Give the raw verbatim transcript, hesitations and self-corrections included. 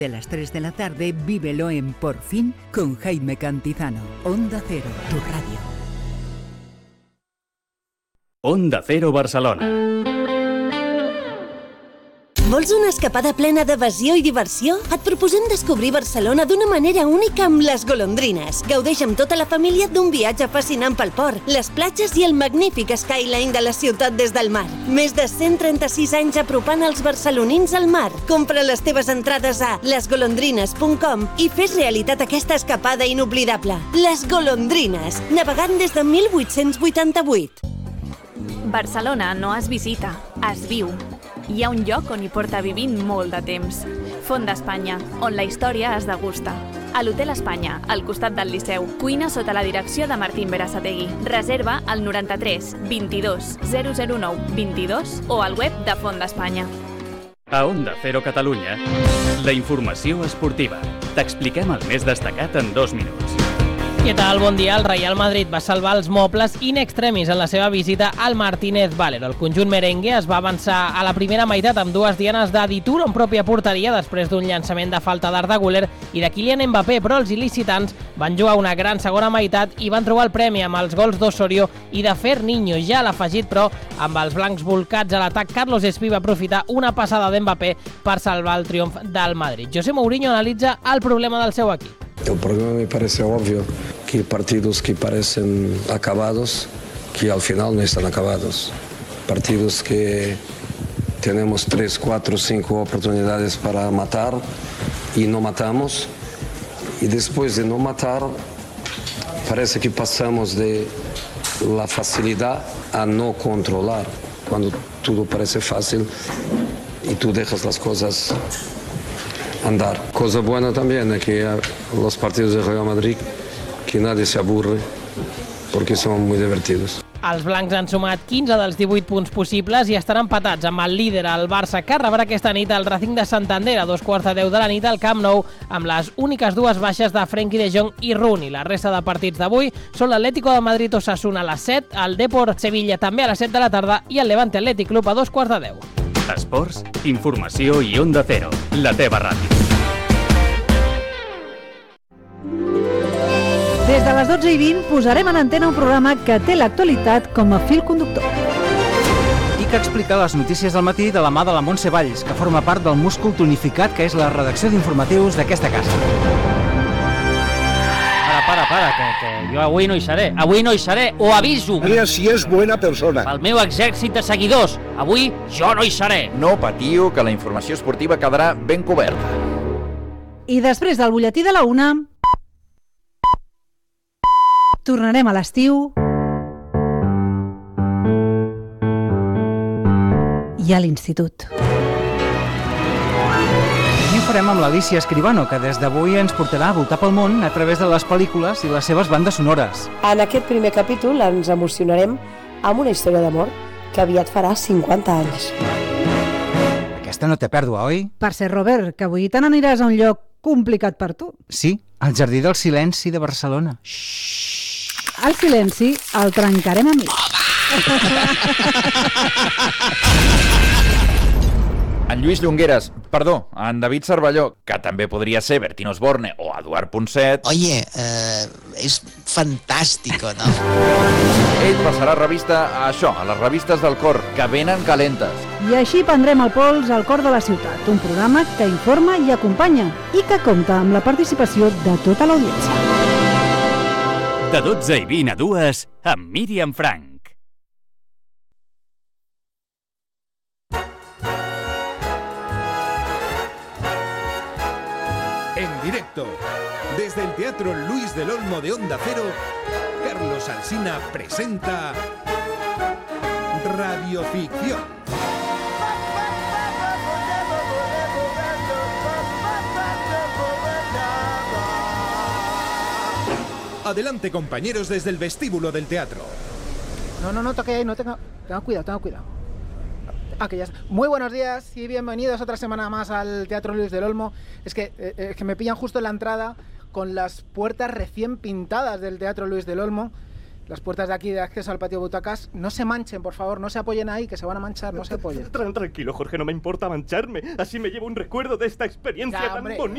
De las tres de la tarde, vívelo en Por Fin con Jaime Cantizano. Onda Cero, tu radio. Onda Cero Barcelona. Vols una escapada plena d'evasió i diversió? Et proposem descobrir Barcelona d'una manera única amb les golondrines. Gaudeix amb tota la família d'un viatge fascinant pel port, les platges i el magnífic skyline de la ciutat des del mar. Més de cent trenta-sis anys apropant els barcelonins al mar. Compra les teves entrades a les golondrines punt com i fes realitat aquesta escapada inoblidable. Les Golondrines, navegant des de mil vuit-cents vuitanta-vuit. Barcelona no es visita, es viu. Hi ha un lloc on hi porta vivint molt de temps. Font d'Espanya, on la història es degusta. A l'Hotel Espanya, al costat del Liceu. Cuina sota la direcció de Martín Berasategui. Reserva al noranta-tres vint-i-dos zero zero nou vint-i-dos o al web de Font d'Espanya. A Onda Cero Catalunya, la informació esportiva. T'expliquem el més destacat en dos minuts. Què tal? Bon dia. El Real Madrid va salvar els mobles in extremis en la seva visita al Martínez Valero. El conjunt merengue es va avançar a la primera meitat amb dues dianes d'editura en pròpia porteria després d'un llançament de falta d'Arda Güler i de Kylian Mbappé, però els il·licitants van jugar una gran segona meitat i van trobar el premi amb els gols d'Osorio i de Ferninho. Ja l'ha afegit, però amb els blancs volcats a l'atac, Carlos Espí va aprofitar una passada d'Mbappé per salvar el triomf del Madrid. José Mourinho analitza el problema del seu equip. El problema me parece obvio, que partidos que parecen acabados, que al final no están acabados. Partidos que tenemos tres, cuatro, cinco oportunidades para matar y no matamos. Y después de no matar, parece que pasamos de la facilidad a no controlar. Cuando todo parece fácil y tú dejas las cosas andar. Cosa buena también es que los partidos de Real Madrid, que nadie se aburre, porque son muy divertidos. Els blancs han sumat quinze dels divuit punts possibles i estan empatats amb el líder, el Barça, que rebrà aquesta nit el Racing de Santander a dos quarts de deu de la nit al Camp Nou, amb les úniques dues baixes de Frenkie de Jong i Rooney. La resta de partits d'avui són l'Atlético de Madrid Osasuna a les set, el Depor Sevilla també a les set de la tarda i el Levante Athletic Club a dos quarts de deu. Esports, informació i Onda Cero, la teva ràdio. Des de les dotze i vint posarem en antena un programa que té l'actualitat com a fil conductor. I que explica les notícies del matí de la mà de la Montse Valls, que forma part del múscul tonificat que és la redacció d'informatius d'aquesta casa. Para, para, para, que, que jo avui no hi seré. Avui no hi seré, ho aviso. Mira si és bona persona. Pel meu exèrcit de seguidors, avui jo no hi seré. No patiu, que la informació esportiva quedarà ben coberta. I després del butlletí de la una, tornarem a l'estiu i a l'institut. I ho farem amb l'Alicia Escribano, que des d'avui ens portarà a voltar pel món a través de les pel·lícules i les seves bandes sonores. En aquest primer capítol ens emocionarem amb una història d'amor que aviat farà cinquanta anys. Aquesta no té pèrdua, oi? Per ser, Robert, que avui te n'aniràs a un lloc complicat per tu. Sí, al Jardí del Silenci de Barcelona. Xxxt. El silenci el trencarem amb ell. En Lluís Llongueras, perdó, en David Cervelló, que també podria ser Bertín Osborne o Eduard Ponset. Oye, eh, és fantástico, ¿no? Ell passarà revista a això, a les revistes del cor, que venen calentes. I així prendrem el pols al cor de la ciutat, un programa que informa i acompanya i que compta amb la participació de tota l'audiència. De dotze i vint a dues, amb Míriam Frank. En directo, desde el Teatro Luis del Olmo de Onda Cero, Carlos Alsina presenta Radioficción. Adelante, compañeros, desde el vestíbulo del teatro. No, no, no toque ahí, no tenga, tenga cuidado, tenga cuidado. Ah, que ya está. Muy buenos días y bienvenidos otra semana más al Teatro Luis del Olmo. Es que, eh, es que me pillan justo en la entrada con las puertas recién pintadas del Teatro Luis del Olmo. Las puertas de aquí de acceso al patio butacas. No se manchen, por favor, no se apoyen ahí, que se van a manchar, no se apoyen. Tranquilo, Jorge, no me importa mancharme. Así me llevo un recuerdo de esta experiencia ya, tan hombre, bonita.